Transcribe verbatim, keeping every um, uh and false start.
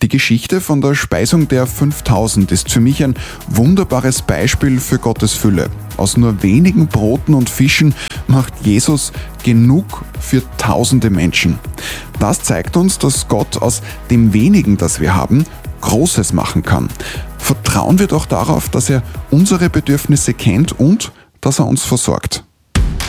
Die Geschichte von der Speisung der fünftausend ist für mich ein wunderbares Beispiel für Gottes Fülle. Aus nur wenigen Broten und Fischen macht Jesus genug für tausende Menschen. Das zeigt uns, dass Gott aus dem wenigen, das wir haben, Großes machen kann. Vertrauen wir doch darauf, dass er unsere Bedürfnisse kennt und dass er uns versorgt.